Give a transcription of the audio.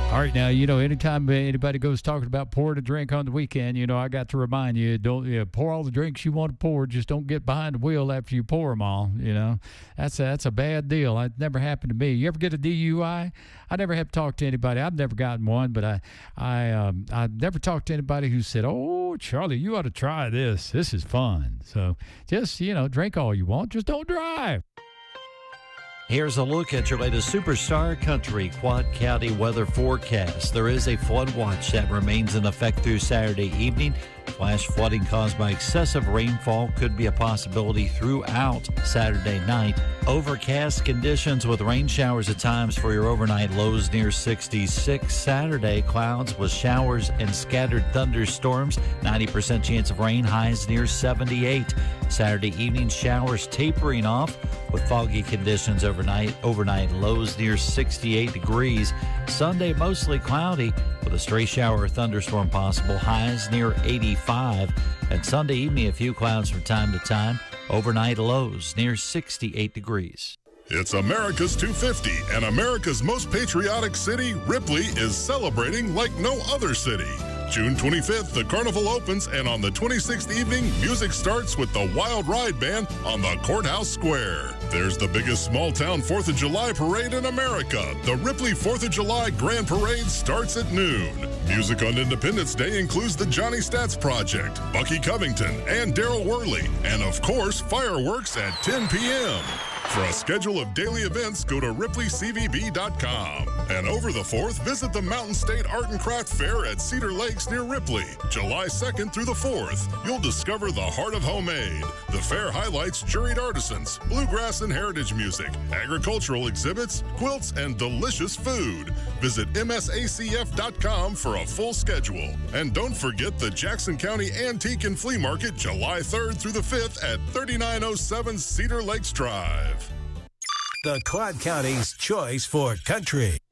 All right, now, anytime anybody goes talking about pouring a drink on the weekend, I got to remind you, don't pour all the drinks you want to pour. Just don't get behind the wheel after you pour them all, That's a bad deal. It never happened to me. You ever get a DUI? I never have talked to anybody. I've never gotten one, but I've never talked to anybody who said, oh, Charlie, you ought to try this. This is fun. So just, drink all you want. Just don't drive. Here's a look at your latest Superstar Country Quad County weather forecast. There is a flood watch that remains in effect through Saturday evening. Flash flooding caused by excessive rainfall could be a possibility throughout Saturday night. Overcast conditions with rain showers at times for your overnight lows near 66. Saturday, clouds with showers and scattered thunderstorms. 90% chance of rain, highs near 78. Saturday evening, showers tapering off with foggy conditions overnight lows near 68 degrees. Sunday, mostly cloudy with a stray shower or thunderstorm possible, highs near 85. And Sunday evening, a few clouds from time to time, overnight lows near 68 degrees. It's America's 250, and America's most patriotic city, Ripley, is celebrating like no other city. June 25th, the carnival opens, and on the 26th evening, music starts with the Wild Ride Band on the Courthouse Square. There's the biggest small-town 4th of July parade in America. The Ripley 4th of July Grand Parade starts at noon. Music on Independence Day includes the Johnny Stats Project, Bucky Covington, and Daryl Worley, and of course, fireworks at 10 p.m. For a schedule of daily events, go to RipleyCVB.com. And over the 4th, visit the Mountain State Art and Craft Fair at Cedar Lakes near Ripley. July 2nd through the 4th, you'll discover the heart of homemade. The fair highlights juried artisans, bluegrass and heritage music, agricultural exhibits, quilts, and delicious food. Visit MSACF.com for a full schedule. And don't forget the Jackson County Antique and Flea Market July 3rd through the 5th at 3907 Cedar Lakes Drive. The Quad County's choice for country.